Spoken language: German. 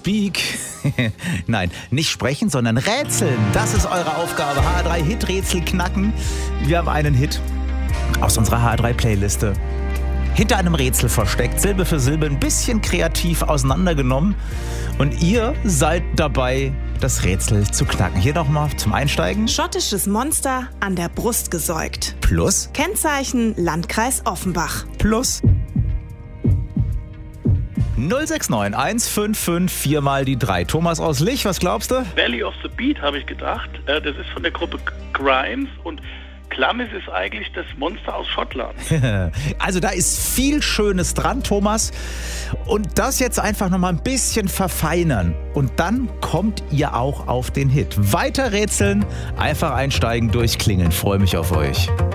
Speak. Nein, nicht sprechen, sondern rätseln. Das ist eure Aufgabe. HR3 Hit-Rätsel knacken. Wir haben einen Hit aus unserer HR3-Playliste hinter einem Rätsel versteckt, Silbe für Silbe, ein bisschen kreativ auseinandergenommen. Und ihr seid dabei, das Rätsel zu knacken. Hier nochmal zum Einsteigen. Schottisches Monster an der Brust gesäugt. Plus. Kennzeichen Landkreis Offenbach. Plus. 069 155 4 mal die 3. Thomas aus Lich, was glaubst du? Valley of the Beat, habe ich gedacht. Das ist von der Gruppe Grimes und Glamis ist eigentlich das Monster aus Schottland. Also da ist viel Schönes dran, Thomas. Und das jetzt einfach nochmal ein bisschen verfeinern. Und dann kommt ihr auch auf den Hit. Weiter rätseln, einfach einsteigen, durchklingeln. Freue mich auf euch.